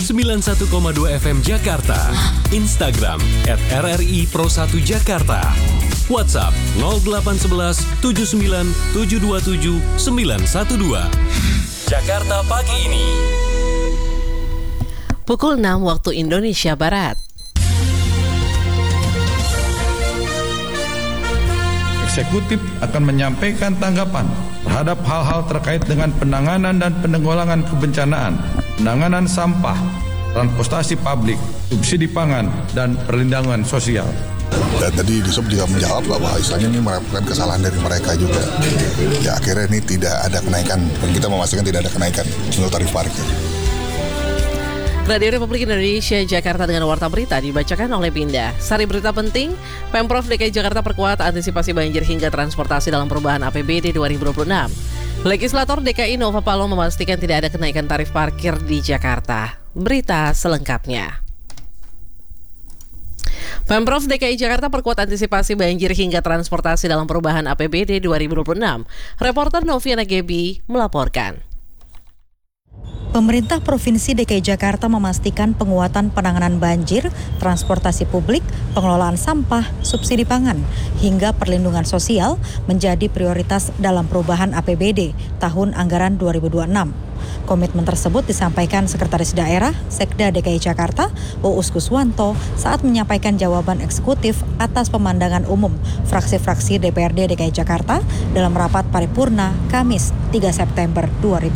91,2 FM Jakarta. Instagram @RRI Pro1 Jakarta. WhatsApp 0811 79 727 912. Jakarta pagi ini. Pukul 6 waktu Indonesia Barat. Eksekutif akan menyampaikan tanggapan terhadap hal-hal terkait dengan penanganan dan penanggulangan kebencanaan, penanganan sampah, transportasi publik, subsidi pangan, dan perlindungan sosial. Dan tadi Yusuf juga menjawab bahwa istilahnya ini merupakan kesalahan dari mereka juga. Ya akhirnya ini tidak ada kenaikan, dan kita memastikan tidak ada kenaikan untuk tarif parkir. Radio Republik Indonesia Jakarta dengan Warta Berita dibacakan oleh Pinda. Sari berita penting, Pemprov DKI Jakarta perkuat antisipasi banjir hingga transportasi dalam perubahan APBD 2026. Legislator DKI Nova Palo memastikan tidak ada kenaikan tarif parkir di Jakarta. Berita selengkapnya. Pemprov DKI Jakarta perkuat antisipasi banjir hingga transportasi dalam perubahan APBD 2026. Reporter Noviana Gebi melaporkan. Pemerintah Provinsi DKI Jakarta memastikan penguatan penanganan banjir, transportasi publik, pengelolaan sampah, subsidi pangan, hingga perlindungan sosial menjadi prioritas dalam perubahan APBD tahun anggaran 2026. Komitmen tersebut disampaikan Sekretaris Daerah Sekda DKI Jakarta, Uus Kuswanto, saat menyampaikan jawaban eksekutif atas pemandangan umum fraksi-fraksi DPRD DKI Jakarta dalam rapat paripurna Kamis 3 September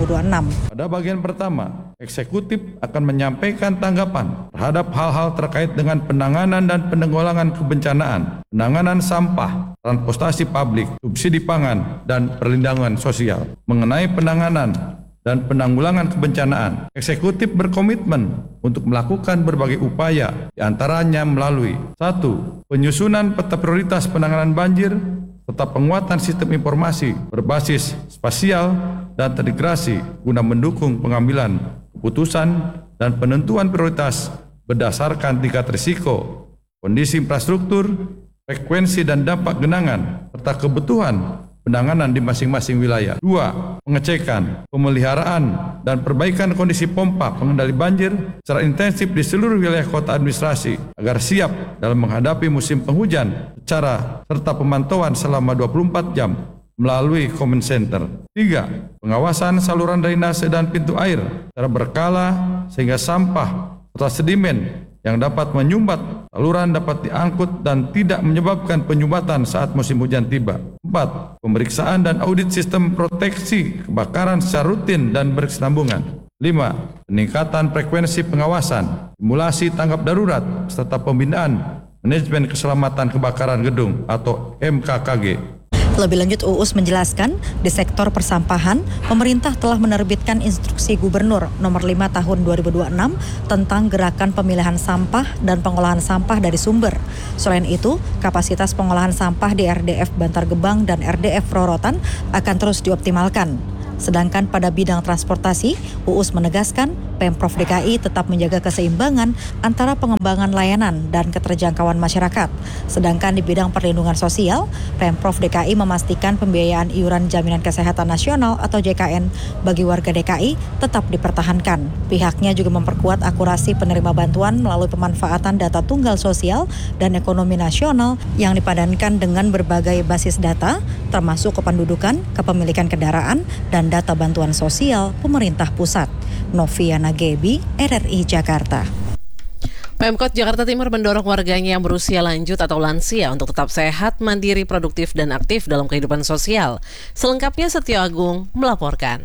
2026. Pada bagian pertama, eksekutif akan menyampaikan tanggapan terhadap hal-hal terkait dengan penanganan dan penanggulangan kebencanaan, penanganan sampah, transportasi publik, subsidi pangan, dan perlindungan sosial. Mengenai penanganan dan penanggulangan kebencanaan, eksekutif berkomitmen untuk melakukan berbagai upaya, diantaranya melalui 1. Penyusunan peta prioritas penanganan banjir, serta penguatan sistem informasi berbasis spasial dan terintegrasi guna mendukung pengambilan keputusan dan penentuan prioritas berdasarkan tingkat risiko, kondisi infrastruktur, frekuensi dan dampak genangan, serta kebutuhan penanganan di masing-masing wilayah. 2. Pengecekan, pemeliharaan, dan perbaikan kondisi pompa pengendali banjir secara intensif di seluruh wilayah kota administrasi agar siap dalam menghadapi musim penghujan serta pemantauan selama 24 jam melalui Command Center. 3. Pengawasan saluran drainase dan pintu air secara berkala sehingga sampah serta sedimen yang dapat menyumbat saluran dapat diangkut dan tidak menyebabkan penyumbatan saat musim hujan tiba. 4. Pemeriksaan dan audit sistem proteksi kebakaran secara rutin dan berkesinambungan. 5. Peningkatan frekuensi pengawasan, simulasi tanggap darurat, serta pembinaan manajemen keselamatan kebakaran gedung atau MKKG. Lebih lanjut, Uus menjelaskan, di sektor persampahan, pemerintah telah menerbitkan instruksi Gubernur nomor 5 tahun 2026 tentang gerakan pemilihan sampah dan pengolahan sampah dari sumber. Selain itu, kapasitas pengolahan sampah di RDF Bantar Gebang dan RDF Rorotan akan terus dioptimalkan. Sedangkan pada bidang transportasi, Uus menegaskan Pemprov DKI tetap menjaga keseimbangan antara pengembangan layanan dan keterjangkauan masyarakat. Sedangkan di bidang perlindungan sosial, Pemprov DKI memastikan pembiayaan iuran jaminan kesehatan nasional atau JKN bagi warga DKI tetap dipertahankan. Pihaknya juga memperkuat akurasi penerima bantuan melalui pemanfaatan data tunggal sosial dan ekonomi nasional yang dipadankan dengan berbagai basis data, termasuk kependudukan, kepemilikan kendaraan, dan data bantuan sosial pemerintah pusat. Noviana Gebi, RRI Jakarta. Pemkot Jakarta Timur mendorong warganya yang berusia lanjut atau lansia untuk tetap sehat, mandiri, produktif, dan aktif dalam kehidupan sosial. Selengkapnya Setio Agung melaporkan.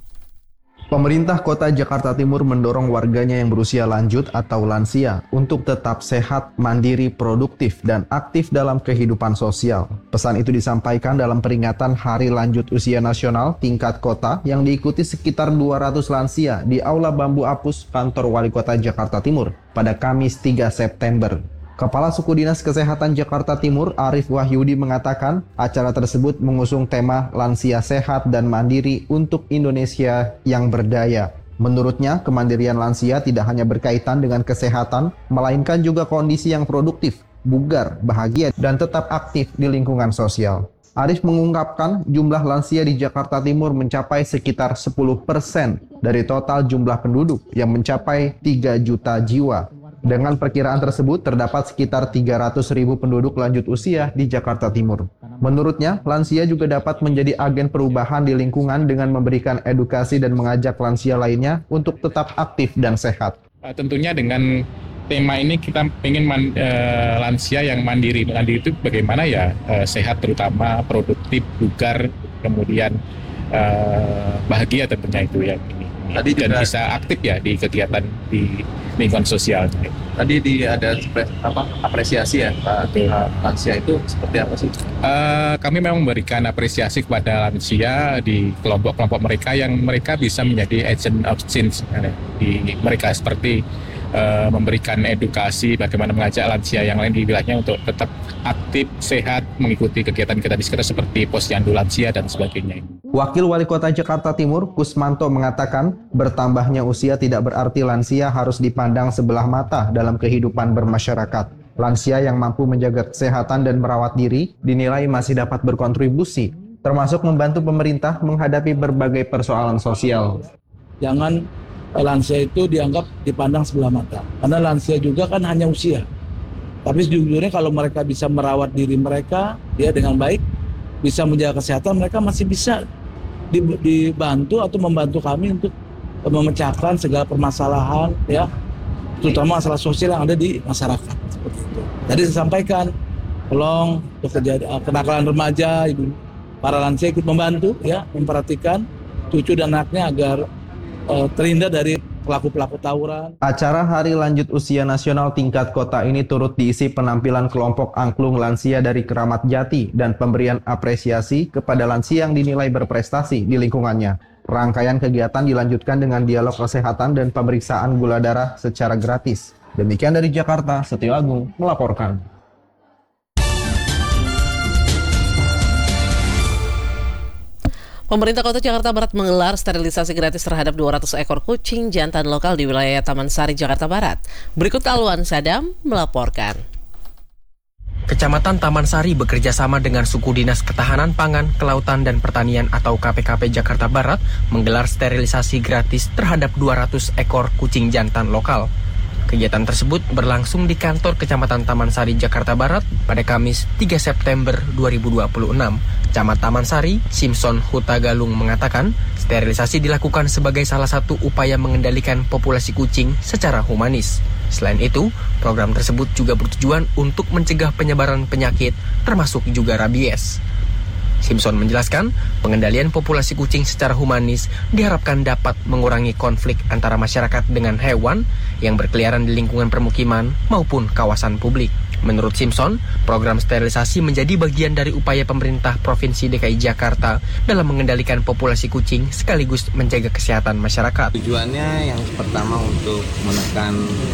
Pemerintah Kota Jakarta Timur mendorong warganya yang berusia lanjut atau lansia untuk tetap sehat, mandiri, produktif, dan aktif dalam kehidupan sosial. Pesan itu disampaikan dalam peringatan Hari Lanjut Usia Nasional tingkat kota yang diikuti sekitar 200 lansia di Aula Bambu Apus Kantor Wali Kota Jakarta Timur pada Kamis 3 September. Kepala Suku Dinas Kesehatan Jakarta Timur, Arif Wahyudi, mengatakan acara tersebut mengusung tema Lansia Sehat dan Mandiri untuk Indonesia yang Berdaya. Menurutnya, kemandirian lansia tidak hanya berkaitan dengan kesehatan, melainkan juga kondisi yang produktif, bugar, bahagia, dan tetap aktif di lingkungan sosial. Arif mengungkapkan jumlah lansia di Jakarta Timur mencapai sekitar 10% dari total jumlah penduduk yang mencapai 3 juta jiwa. Dengan perkiraan tersebut, terdapat sekitar 300.000 penduduk lanjut usia di Jakarta Timur. Menurutnya, lansia juga dapat menjadi agen perubahan di lingkungan dengan memberikan edukasi dan mengajak lansia lainnya untuk tetap aktif dan sehat. Tentunya dengan tema ini kita ingin lansia yang mandiri. Mandiri itu bagaimana ya, sehat terutama, produktif, bugar, kemudian bahagia tentunya itu yang ini. Tadi dan juga bisa aktif ya di kegiatan di lingkungan sosial. Tadi ada apresiasi ya Pak lansia itu seperti apa sih? Kami memang memberikan apresiasi kepada lansia di kelompok-kelompok mereka yang mereka bisa menjadi agent of change di mereka, seperti memberikan edukasi bagaimana mengajak lansia yang lain di wilayahnya untuk tetap aktif, sehat, mengikuti kegiatan-kegiatan di sekitar seperti posyandu lansia dan sebagainya. Wakil Wali Kota Jakarta Timur, Kusmanto, mengatakan bertambahnya usia tidak berarti lansia harus dipandang sebelah mata dalam kehidupan bermasyarakat. Lansia yang mampu menjaga kesehatan dan merawat diri dinilai masih dapat berkontribusi, termasuk membantu pemerintah menghadapi berbagai persoalan sosial. Jangan lansia itu dianggap dipandang sebelah mata, karena lansia juga kan hanya usia. Tapi sejujurnya kalau mereka bisa merawat diri mereka ya dengan baik, bisa menjaga kesehatan, mereka masih bisa dibantu atau membantu kami untuk memecahkan segala permasalahan ya, terutama masalah sosial yang ada di masyarakat. Seperti itu. Tadi saya sampaikan, tolong untuk kenakalan remaja, ibu para lansia ikut membantu ya, memperhatikan cucu dan anaknya agar terhindar dari pelaku-pelaku tawuran. Acara Hari Lanjut Usia Nasional tingkat kota ini turut diisi penampilan kelompok angklung lansia dari Keramat Jati dan pemberian apresiasi kepada lansia yang dinilai berprestasi di lingkungannya. Rangkaian kegiatan dilanjutkan dengan dialog kesehatan dan pemeriksaan gula darah secara gratis. Demikian dari Jakarta, Setio Agung melaporkan. Pemerintah Kota Jakarta Barat menggelar sterilisasi gratis terhadap 200 ekor kucing jantan lokal di wilayah Taman Sari, Jakarta Barat. Berikut Alwan Sadam melaporkan. Kecamatan Taman Sari bekerja sama dengan Suku Dinas Ketahanan Pangan, Kelautan dan Pertanian atau KPKP Jakarta Barat menggelar sterilisasi gratis terhadap 200 ekor kucing jantan lokal. Kegiatan tersebut berlangsung di kantor Kecamatan Taman Sari, Jakarta Barat pada Kamis 3 September 2026. Camat Taman Sari, Simpson Hutagalung mengatakan, sterilisasi dilakukan sebagai salah satu upaya mengendalikan populasi kucing secara humanis. Selain itu, program tersebut juga bertujuan untuk mencegah penyebaran penyakit, termasuk juga rabies. Simpson menjelaskan, pengendalian populasi kucing secara humanis diharapkan dapat mengurangi konflik antara masyarakat dengan hewan yang berkeliaran di lingkungan permukiman maupun kawasan publik. Menurut Simpson, program sterilisasi menjadi bagian dari upaya pemerintah Provinsi DKI Jakarta dalam mengendalikan populasi kucing sekaligus menjaga kesehatan masyarakat. Tujuannya yang pertama untuk menekan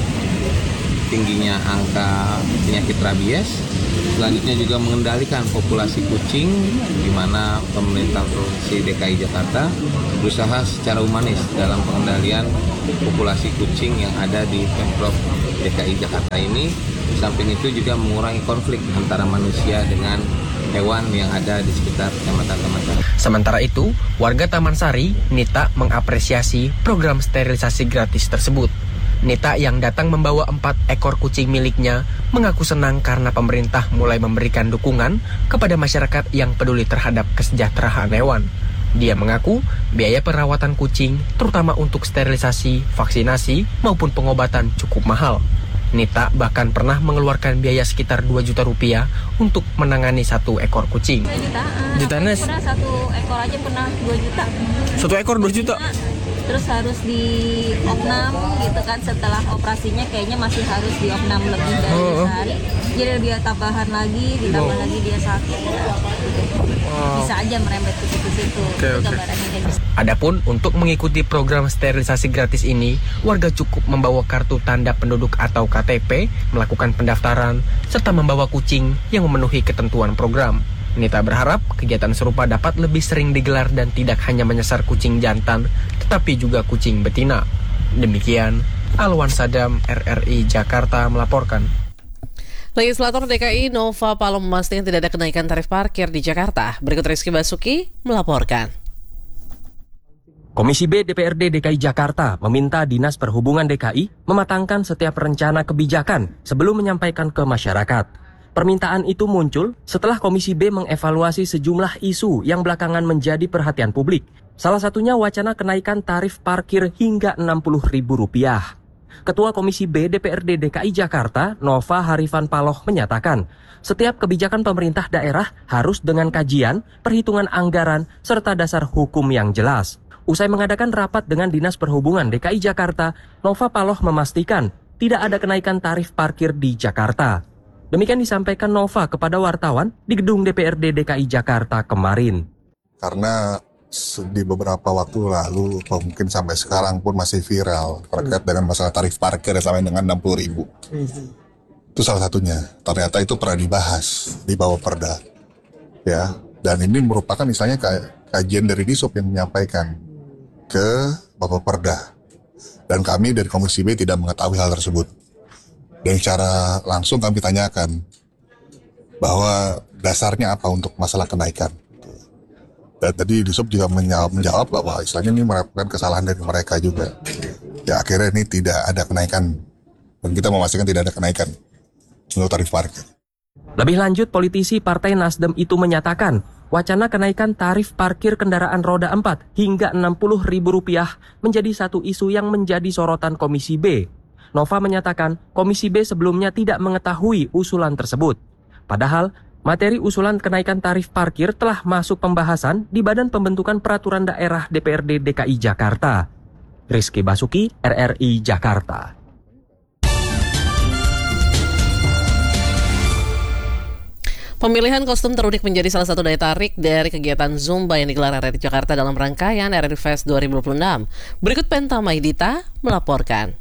tingginya angka penyakit rabies, selanjutnya juga mengendalikan populasi kucing, di mana pemerintah Provinsi DKI Jakarta berusaha secara humanis dalam pengendalian populasi kucing yang ada di Pemprov DKI Jakarta ini. Di samping itu juga mengurangi konflik antara manusia dengan hewan yang ada di sekitar Kecamatan Taman Sari. Sementara itu, warga Taman Sari, Nita, mengapresiasi program sterilisasi gratis tersebut. Nita yang datang membawa 4 ekor kucing miliknya mengaku senang karena pemerintah mulai memberikan dukungan kepada masyarakat yang peduli terhadap kesejahteraan hewan. Dia mengaku biaya perawatan kucing, terutama untuk sterilisasi, vaksinasi, maupun pengobatan cukup mahal. Nita bahkan pernah mengeluarkan biaya sekitar 2 juta rupiah untuk menangani 1 ekor kucing. Jutaan? Pernah 1 ekor aja pernah 2 juta. 1 ekor 2 juta? Terus harus di opnam gitu kan, setelah operasinya kayaknya masih harus di opnam lebih dari sehari. Jadi dia tambahan lagi, ditambah lagi dia sakit. Bisa aja merembet ke situ. Adapun untuk mengikuti program sterilisasi gratis ini, warga cukup membawa kartu tanda penduduk atau KTP, melakukan pendaftaran, serta membawa kucing yang memenuhi ketentuan program. Nita berharap kegiatan serupa dapat lebih sering digelar dan tidak hanya menyasar kucing jantan, tetapi juga kucing betina. Demikian, Alwan Sadam, RRI Jakarta melaporkan. Legislator DKI Nova Paloh memastikan tidak ada kenaikan tarif parkir di Jakarta. Berikut Rizky Basuki melaporkan. Komisi B DPRD DKI Jakarta meminta Dinas Perhubungan DKI mematangkan setiap rencana kebijakan sebelum menyampaikan ke masyarakat. Permintaan itu muncul setelah Komisi B mengevaluasi sejumlah isu yang belakangan menjadi perhatian publik. Salah satunya wacana kenaikan tarif parkir hingga Rp60.000. Ketua Komisi B DPRD DKI Jakarta, Nova Harifan Paloh menyatakan, setiap kebijakan pemerintah daerah harus dengan kajian, perhitungan anggaran, serta dasar hukum yang jelas. Usai mengadakan rapat dengan Dinas Perhubungan DKI Jakarta, Nova Paloh memastikan tidak ada kenaikan tarif parkir di Jakarta. Demikian disampaikan Nova kepada wartawan di gedung DPRD DKI Jakarta kemarin. Karena di beberapa waktu lalu, mungkin sampai sekarang pun masih viral terkait dengan masalah tarif parkir sampai dengan 60.000. Itu salah satunya. Ternyata itu pernah dibahas di bawah Perda. Ya, dan ini merupakan misalnya kajian dari Disub yang menyampaikan ke Bapak Perda. Dan kami dari Komisi B tidak mengetahui hal tersebut. Dan secara langsung kami tanyakan bahwa dasarnya apa untuk masalah kenaikan. Dan tadi Disub juga menjawab bahwa istilahnya ini merupakan kesalahan dari mereka juga. Ya akhirnya ini tidak ada kenaikan. Dan kita memastikan tidak ada kenaikan untuk tarif parkir. Lebih lanjut, politisi Partai Nasdem itu menyatakan wacana kenaikan tarif parkir kendaraan roda 4 hingga Rp60.000 menjadi satu isu yang menjadi sorotan Komisi B. Nova menyatakan Komisi B sebelumnya tidak mengetahui usulan tersebut. Padahal materi usulan kenaikan tarif parkir telah masuk pembahasan di Badan Pembentukan Peraturan Daerah DPRD DKI Jakarta. Rizky Basuki, RRI Jakarta. Pemilihan kostum terunik menjadi salah satu daya tarik dari kegiatan Zumba yang digelar RRI Jakarta dalam rangkaian RRI Fest 2026. Berikut Penta Maidita melaporkan.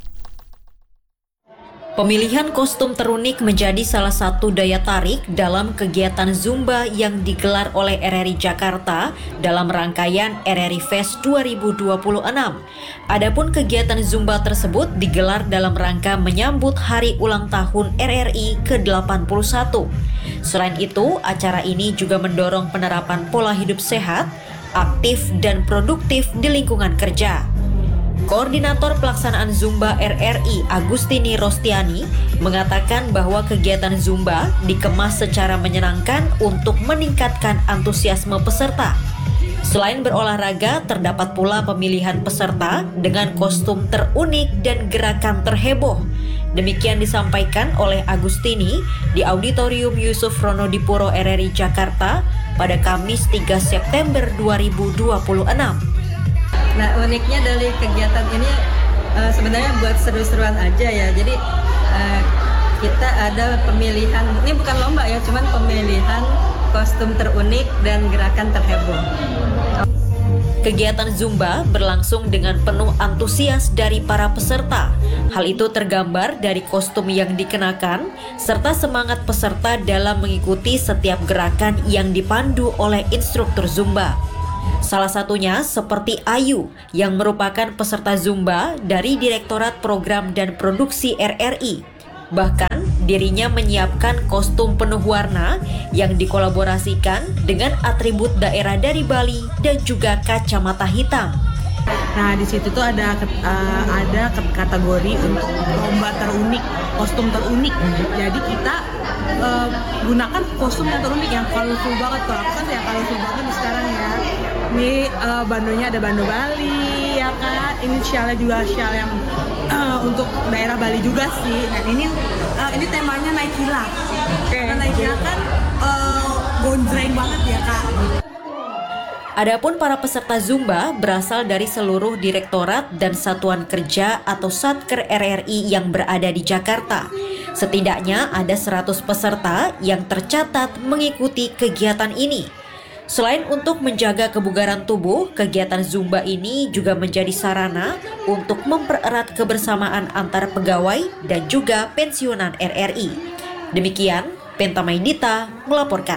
Pemilihan kostum terunik menjadi salah satu daya tarik dalam kegiatan Zumba yang digelar oleh RRI Jakarta dalam rangkaian RRI Fest 2026. Adapun kegiatan Zumba tersebut digelar dalam rangka menyambut hari ulang tahun RRI ke-81. Selain itu, acara ini juga mendorong penerapan pola hidup sehat, aktif, dan produktif di lingkungan kerja. Koordinator Pelaksanaan Zumba RRI Agustini Rostiani mengatakan bahwa kegiatan Zumba dikemas secara menyenangkan untuk meningkatkan antusiasme peserta. Selain berolahraga, terdapat pula pemilihan peserta dengan kostum terunik dan gerakan terheboh. Demikian disampaikan oleh Agustini di Auditorium Yusuf Ronodipuro RRI Jakarta pada Kamis 3 September 2026. Nah, uniknya dari kegiatan ini sebenarnya buat seru-seruan aja ya. Jadi kita ada pemilihan, ini bukan lomba ya, cuman pemilihan kostum terunik dan gerakan terheboh. Kegiatan Zumba berlangsung dengan penuh antusias dari para peserta. Hal itu tergambar dari kostum yang dikenakan, serta semangat peserta dalam mengikuti setiap gerakan yang dipandu oleh instruktur Zumba. Salah satunya seperti Ayu yang merupakan peserta Zumba dari Direktorat Program dan Produksi RRI. Bahkan dirinya menyiapkan kostum penuh warna yang dikolaborasikan dengan atribut daerah dari Bali dan juga kacamata hitam. Nah, di situ tuh ada kategori untuk lomba terunik, kostum terunik. Jadi kita gunakan kostum yang terunik yang colorful banget. Kalau aku kan ya colorful banget sekarang ya. Ini bandonya ada bando Bali, ya kan. Ini syalnya juga syal yang untuk daerah Bali juga sih. Nah, ini temanya Naikila. Karena Naikila kan gonjreng banget ya, Kak. Adapun para peserta Zumba berasal dari seluruh direktorat dan satuan kerja atau Satker RRI yang berada di Jakarta. Setidaknya ada 100 peserta yang tercatat mengikuti kegiatan ini. Selain untuk menjaga kebugaran tubuh, kegiatan Zumba ini juga menjadi sarana untuk mempererat kebersamaan antar pegawai dan juga pensiunan RRI. Demikian, Penta Maidita melaporkan.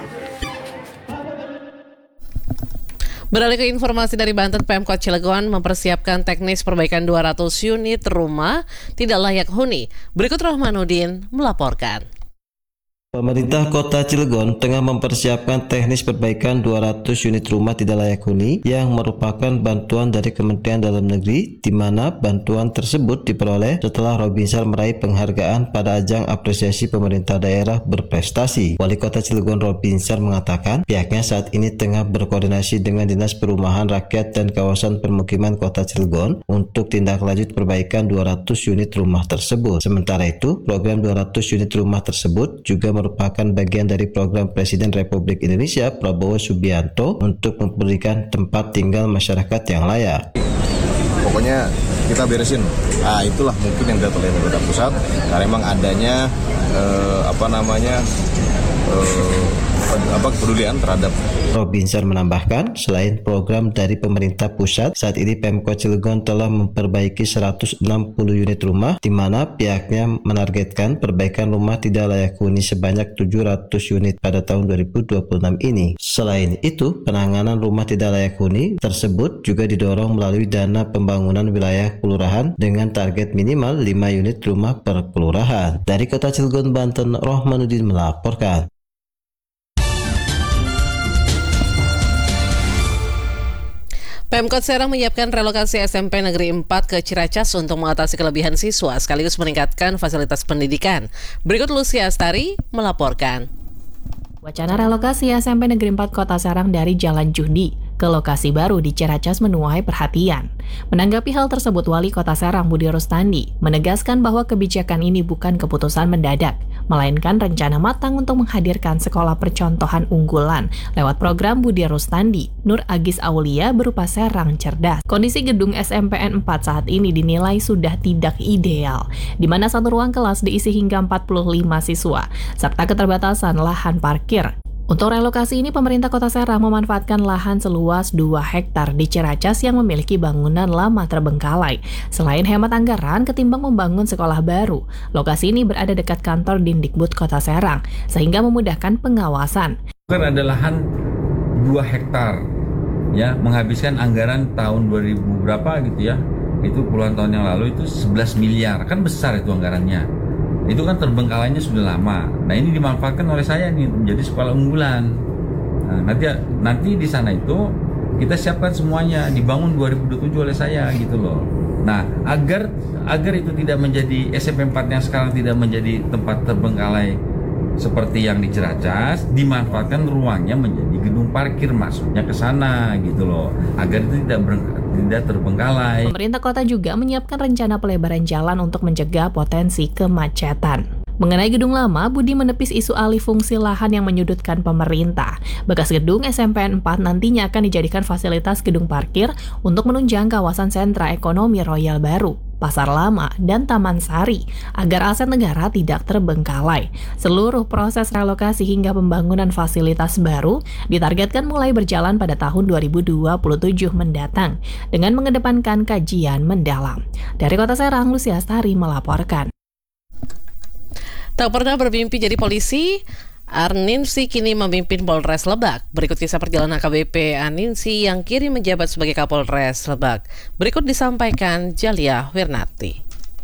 Beralih ke informasi dari Banten, Pemkot Cilegon mempersiapkan teknis perbaikan 200 unit rumah tidak layak huni. Berikut Rahmanuddin melaporkan. Pemerintah Kota Cilegon tengah mempersiapkan teknis perbaikan 200 unit rumah tidak layak huni yang merupakan bantuan dari Kementerian Dalam Negeri, di mana bantuan tersebut diperoleh setelah Robinsar meraih penghargaan pada ajang apresiasi pemerintah daerah berprestasi. Wali Kota Cilegon Robinsar mengatakan pihaknya saat ini tengah berkoordinasi dengan Dinas Perumahan Rakyat dan Kawasan Permukiman Kota Cilegon untuk tindak lanjut perbaikan 200 unit rumah tersebut. Sementara itu, program 200 unit rumah tersebut juga merupakan bagian dari program Presiden Republik Indonesia Prabowo Subianto untuk memberikan tempat tinggal masyarakat yang layak. Pokoknya kita beresin. Nah, itulah mungkin yang dilakukan oleh pemerintah pusat karena memang adanya kepedulian terhadap. Robinsar menambahkan, selain program dari pemerintah pusat, saat ini Pemkot Cilegon telah memperbaiki 160 unit rumah, di mana pihaknya menargetkan perbaikan rumah tidak layak huni sebanyak 700 unit pada tahun 2026 ini. Selain itu, penanganan rumah tidak layak huni tersebut juga didorong melalui dana pembangunan wilayah kelurahan dengan target minimal 5 unit rumah per kelurahan. Dari Kota Cilegon, Banten, Rohmanuddin melaporkan. Pemkot Serang menyiapkan relokasi SMP Negeri 4 ke Ciracas untuk mengatasi kelebihan siswa sekaligus meningkatkan fasilitas pendidikan. Berikut Lucia Astari melaporkan. Wacana relokasi SMP Negeri 4 Kota Serang dari Jalan Juhdi ke lokasi baru di Ciracas menuai perhatian. Menanggapi hal tersebut, Wali Kota Serang Budi Rustandi menegaskan bahwa kebijakan ini bukan keputusan mendadak, melainkan rencana matang untuk menghadirkan sekolah percontohan unggulan lewat program Budi Rustandi, Nur Agis Aulia berupa Serang Cerdas. Kondisi gedung SMPN 4 saat ini dinilai sudah tidak ideal, di mana satu ruang kelas diisi hingga 45 siswa, serta keterbatasan lahan parkir. Untuk relokasi ini, pemerintah Kota Serang memanfaatkan lahan seluas 2 hektar di Ciracas yang memiliki bangunan lama terbengkalai. Selain hemat anggaran ketimbang membangun sekolah baru, lokasi ini berada dekat kantor Dindikbud Kota Serang, sehingga memudahkan pengawasan. Kan ada lahan 2 hektar, ya, menghabiskan anggaran tahun 2000 berapa gitu ya, itu puluhan tahun yang lalu itu 11 miliar, kan besar itu anggarannya. Itu kan terbengkalainya sudah lama. Nah, ini dimanfaatkan oleh saya nih menjadi sekolah unggulan. Nah, nanti di sana itu kita siapkan semuanya, dibangun 2027 oleh saya gitu loh. Nah, agar itu tidak menjadi SMP 4 yang sekarang tidak menjadi tempat terbengkalai seperti yang di Ciracas, dimanfaatkan ruangnya menjadi gedung parkir, masuknya ke sana gitu loh. Agar itu tidak terbengkalai. Pemerintah kota juga menyiapkan rencana pelebaran jalan untuk mencegah potensi kemacetan. Mengenai gedung lama, Budi menepis isu alih fungsi lahan yang menyudutkan pemerintah. Bekas gedung SMPN 4 nantinya akan dijadikan fasilitas gedung parkir untuk menunjang kawasan sentra ekonomi Royal Baru, Pasar Lama, dan Taman Sari, agar aset negara tidak terbengkalai. Seluruh proses relokasi hingga pembangunan fasilitas baru ditargetkan mulai berjalan pada tahun 2027 mendatang, dengan mengedepankan kajian mendalam. Dari Kota Serang, Lucia Astari melaporkan. Tak pernah bermimpi jadi polisi, Arninsi kini memimpin Polres Lebak. Berikut kisah perjalanan AKBP Arninsi yang kini menjabat sebagai Kapolres Lebak. Berikut disampaikan Jalia Wirnati.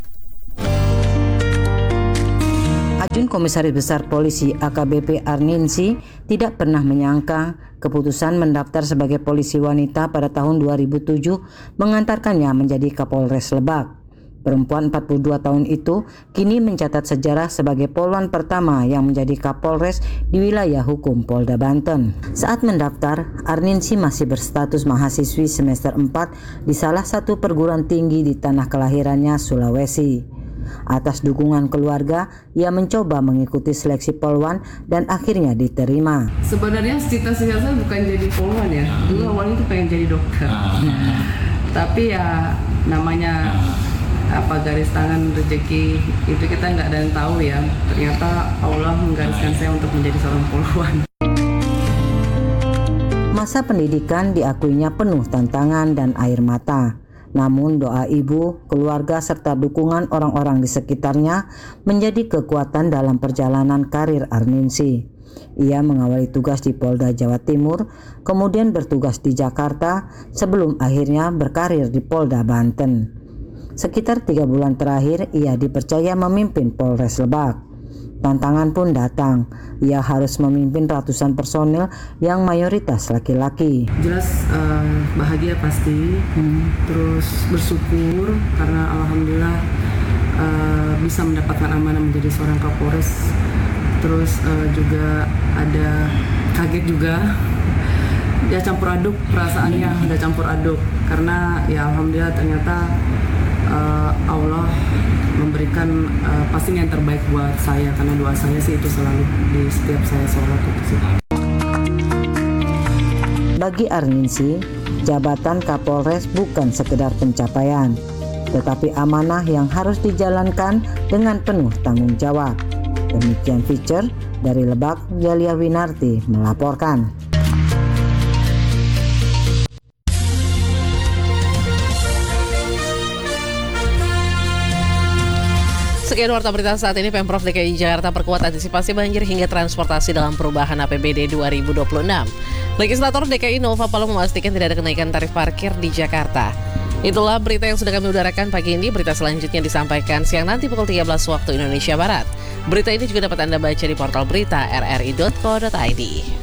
Ajun Komisaris Besar Polisi AKBP Arninsi tidak pernah menyangka keputusan mendaftar sebagai polisi wanita pada tahun 2007 mengantarkannya menjadi Kapolres Lebak. Perempuan 42 tahun itu kini mencatat sejarah sebagai polwan pertama yang menjadi Kapolres di wilayah hukum Polda Banten. Saat mendaftar, Arninsi masih berstatus mahasiswi semester 4 di salah satu perguruan tinggi di tanah kelahirannya, Sulawesi. Atas dukungan keluarga, ia mencoba mengikuti seleksi polwan dan akhirnya diterima. Sebenarnya cita-cita saya bukan jadi polwan ya. Dulu awalnya itu pengen jadi dokter. Tapi ya namanya garis tangan rezeki itu kita nggak ada yang tahu ya. Ternyata Allah menggariskan saya untuk menjadi seorang polwan. Masa pendidikan diakuinya penuh tantangan dan air mata. Namun doa ibu, keluarga serta dukungan orang-orang di sekitarnya menjadi kekuatan dalam perjalanan karir Arninsi. Ia mengawali tugas di Polda Jawa Timur, kemudian bertugas di Jakarta sebelum akhirnya berkarir di Polda Banten. Sekitar 3 bulan terakhir ia dipercaya memimpin Polres Lebak. Tantangan pun datang. Ia harus memimpin ratusan personel yang mayoritas laki-laki. Jelas bahagia pasti, terus bersyukur karena alhamdulillah bisa mendapatkan amanah menjadi seorang Kapolres. Terus juga ada kaget juga, ya campur aduk perasaannya, udah campur aduk karena ya alhamdulillah ternyata Allah memberikan pastinya yang terbaik buat saya, karena doa saya sih itu selalu di setiap saya sholat itu sih. Bagi Arninsi, jabatan Kapolres bukan sekedar pencapaian, tetapi amanah yang harus dijalankan dengan penuh tanggung jawab. Demikian Feature dari Lebak, Jalia Winarti melaporkan. Sekian warta berita saat ini. Pemprov DKI Jakarta perkuat antisipasi banjir hingga transportasi dalam perubahan APBD 2026. Legislator DKI Nova Palo memastikan tidak ada kenaikan tarif parkir di Jakarta. Itulah berita yang sudah kami udarakan pagi ini. Berita selanjutnya disampaikan siang nanti pukul 13 waktu Indonesia Barat. Berita ini juga dapat Anda baca di portal berita rri.co.id.